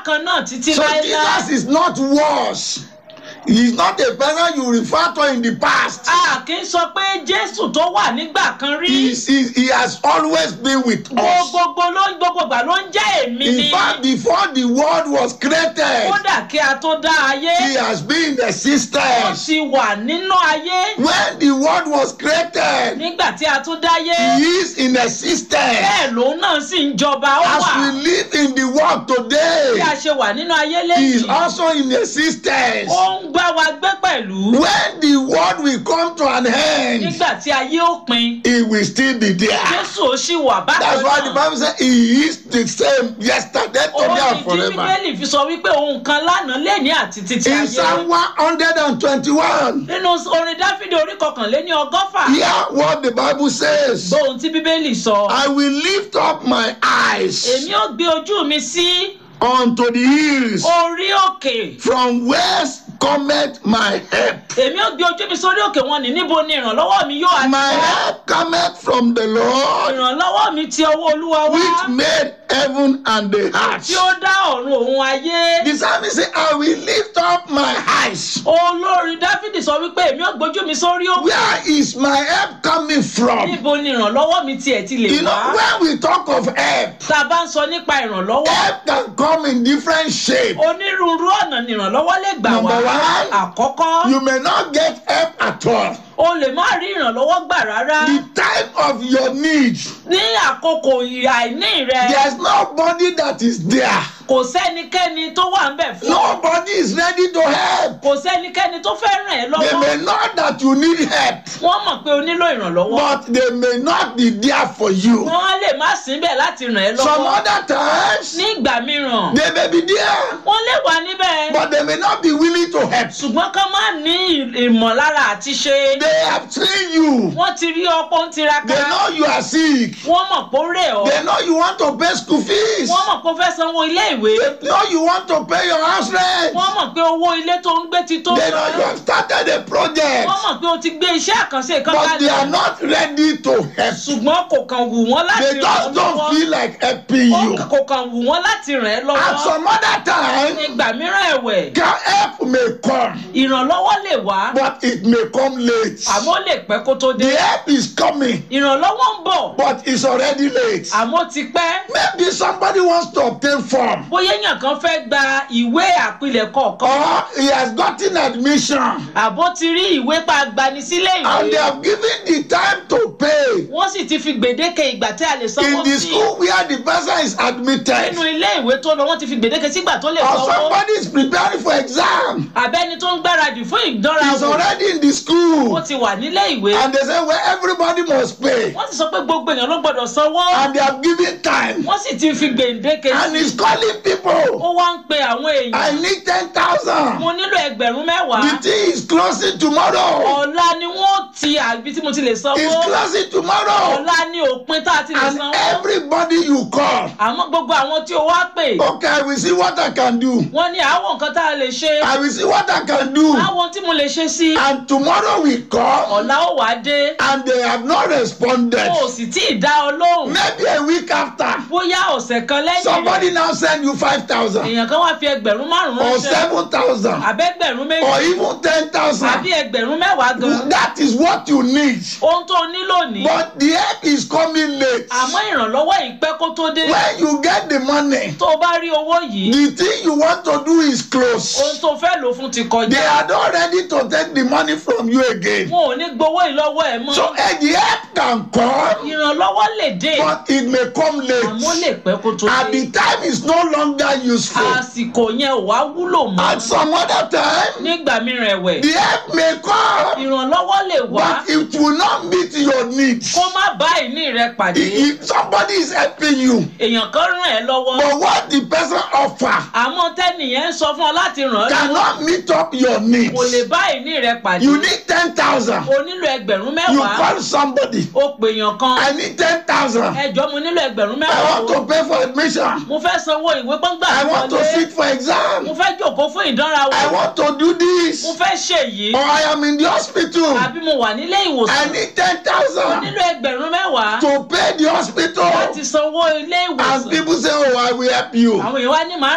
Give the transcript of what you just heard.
bákan náà títí So láéláé. Jesus is not worse. He is not a person you refer to in the past. A kì í sọ pé Jésù tó wà nígbà kan rí. He has always been with us. Gbogbo ìgbà ló ń jẹ́ èmi ni. In fact, before the world was created, Kódà kí a tó dá ayé. he has been in Ó existence. ti wà nínú ayé. When the world was created, Nígbà tí a tó dáyé. he is in existence. Bẹ́ẹ̀ lòun náà sì ń jọba ó As we wà. live in the world Bí today, a ṣe wà nínú ayé he is lẹ́yìn. also in existence. Ó ń bá wa gbé pẹ̀lú. When the world will come to an end, Nígbà tí ayé ó pin. he will still be there. Jésù ó ṣì wà bákan That's why the náà. Bible says he is the same yesterday, today, and Ìdí forever. Bíbélì fi sọ wípé òun kan lánàá léní àti títí In ayé. Psalm 121, Nínú orin Dáfídì orí kọkànléní ọgọ́fà. hear what the Bible says. Gbọ́ ohun tí Bíbélì sọ. I will lift up my eyes Èmi ó gbé ojú mi sí unto the hills, orí òkè. from whence cometh my help. Èmi ó gbé ojú mi sórí òkè wọn ní níbo ni ìrànlọ́wọ́ mi yóò àti My wá. help cometh from the Lord, Ìrànlọ́wọ́ mi ti ọwọ́ Olúwa which wá. made heaven and the Tí earth. ó dá ọ̀run òun ayé. The psalmist say, I will lift up my eyes. Olórin Dáfídì sọ wípé èmi ó gbójú mi sórí òkè. Where is my help coming from? Níbo ni ìrànlọ́wọ́ mi tiẹ̀ ti lè You know, wá? when we talk of help, Tá a bá ń sọ nípa ìrànlọ́wọ́. help can come in different shape. Onírúurú ọ̀nà ni ìrànlọ́wọ́ lè gbà Number wá. one, Àkọ́kọ́, you may not get help at all. o lè má rí ìrànlọ́wọ́ gbà rárá. The time of your need, Ní àkókò àìní rẹ, there's nobody that is there. kò sẹ́nikẹ́ni tó wà ń bẹ̀ fún ọ. Nobody is ready to help. Kò sẹ́nikẹ́ni tó fẹ́ ràn ẹ́ They lọ́wọ́. may know that you need help, Wọ́n mọ̀ pé o nílò ìrànlọ́wọ́. but they may not be there for you. Wọ́n lè má síbẹ̀ láti ràn ẹ́ Some lọ́wọ́. other times, Ní ìgbà mìíràn, they may be there, wọ́n lè wà níbẹ̀. but they may not be willing to help. Ṣùgbọ́n ká má ní ìmọ̀lára àti ṣe. They have seen you. Wọ́n ti rí ọpọ́n tiraka. They know you are sick. Wọ́n mọ̀ pé ó rẹ̀ ọ́. They know you want to pay school fees. Wọ́n mọ̀ pé ó fẹ́ sanwó ilé ìwé. They know you want to pay your house rent. Wọ́n mọ̀ pé owó ilé tó ń gbé ti tó They know you san. have started a project, Wọ́n mọ̀ pé o ti gbé iṣẹ́ àkànṣe kan but they are kalẹ̀. not ready to help. Ṣùgbọ́n kò kàn wù wọ́n láti They ràn just ẹ́ don't lọ́wọ́. feel like helping you. Kò kàn wù wọ́n láti ràn ẹ́ At lọ́wọ́. some other time, Ìgbà mìíràn ẹ̀wẹ̀, help may come, ìrànlọ́wọ́ lè wá, but it may come late. àmọ́ ó lè pẹ́ kó tó dé. The help is coming, Ìrànlọ́wọ́ ń bọ̀, but it's already late. àmọ́ ó ti pẹ́. Maybe somebody wants to obtain form, Bóyá èèyàn kan fẹ́ gba ìwé àpilẹ̀kọ kan, or he has gotten admission, àbó ti rí ìwé pa agbanisílé and they ìwé. have given the time to pay Wọ́n sì ti fi gbèdéke ìgbà tí a lè sanwó in the sí. school where the person is admitted, Nínú ilé ìwé tó lọ, wọ́n ti fi gbèdéke sígbà tó lè or sanwó. somebody is preparing for exam. Àbẹ́ni tó ń gbáradì fún ìdánrawò. He's already in the Ó school, ti wà nílé ìwé. and they say, well, everybody must pay, Wọ́n sì sọ pé gbogbo èèyàn ló gbọ́dọ̀ sanwó. and they have given time, Wọ́n sì ti fi gbèdéke and sí. he's calling people. Ó wá ń pe àwọn I èèyàn. need 10,000. Mo nílò 10,000. The thing is closing tomorrow. Ọ̀la ni wọ́n ti àbí tí mo ti lè It's sanwó. closing tomorrow. Ọ̀la ni òpin tá a ti lè And sanwó. everybody you call, Àmọ́ gbogbo àwọn tí o wá pè. okay, I will see what I can do. Wọ́n ní àwọn nǹkan tá a lè ṣe. I will see what I can do. Àwọn tí mo lè ṣe sí. And tomorrow we call, Ọ̀la ó wá dé. and they have not responded. O sì tí ì dá ọ lóhùn. Maybe a week after, Bóyá ọ̀sẹ̀ kan lẹ́yìn. somebody now send you 5,000 Èèyàn kan wá fi 5,000 or ránṣẹ́. 7,000 Àbẹ́gbẹ̀rún méjì. or even 10,000. Àbí 10,000 gan. That is what you need. Ohun tó o nílò ní. But the help is coming late. Àmọ́ ìrànlọ́wọ́ yìí pẹ́ kó tó dé. When you get the money, Tó o bá rí owó yìí, the thing you want to do is close. ohun tó fẹ́ lò fún ti They kọjá. are not ready to take the money from you again. Wọn ò ní gbowó yìí lọ́wọ́ ẹ̀ mọ́. So the help can come, Ìrànlọ́wọ́ lè dé. but it may come Àmọ́ lè late. pẹ́ kó tó And dé. the time is no longer useful. Àsìkò yẹn ò wá wúlò mọ́. At some other time, Nígbà mìíràn ẹ̀wẹ̀, the help may come, ìrànlọ́wọ́ lè wá. but it will not meet your needs. Kó má bá ìní rẹ pàdé. If somebody is helping you, Èèyàn kan ràn ẹ́ lọ́wọ́. but what the person offer Àmọ́ tẹ́nìyẹn ń sọ fún ọ láti ràn ẹ́ lọ́wọ́. cannot meet up your needs. Kò lè bá ìní rẹ pàdé. You need 10,000. O nílò 10,000. You call somebody. O pèèyàn kan. I need 10,000. Ẹjọ́ mo nílò 10,000. I want to pay for admission. Mo fẹ́ sanwó ìwé pọ́ngbà I want to sit for Mo exam. fẹ́ jókòó fún ìdánrawò. I want to do Mo this. fẹ́ ṣèyí. Or I am in the hospital. Àbí mo wà nílé I ìwòsàn. need Mo 10,000 nílò 10,000 to pay the hospital. láti sanwó ilé And ìwòsàn. people say, oh, I will help you. Àwọn èèyàn wá ní màá